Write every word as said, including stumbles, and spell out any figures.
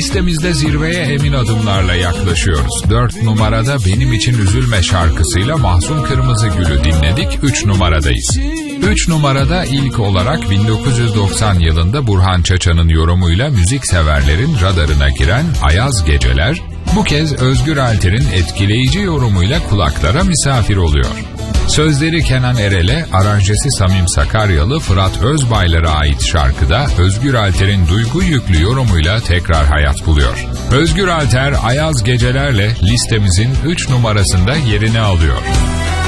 Listemizde zirveye emin adımlarla yaklaşıyoruz. dört numarada Benim İçin Üzülme şarkısıyla Mahsun Kırmızıgül'ü dinledik. üç numaradayız. üç numarada ilk olarak bin dokuz yüz doksan yılında Burhan Çaça'nın yorumuyla müzik severlerin radarına giren Ayaz Geceler, bu kez Özgür Alter'in etkileyici yorumuyla kulaklara misafir oluyor. Sözleri Kenan Erel'e, aranjesi Samim Sakaryalı, Fırat Özbaylar'a ait şarkıda Özgür Alter'in duygu yüklü yorumuyla tekrar hayat buluyor. Özgür Alter, Ayaz Geceler'le listemizin üç numarasında yerini alıyor.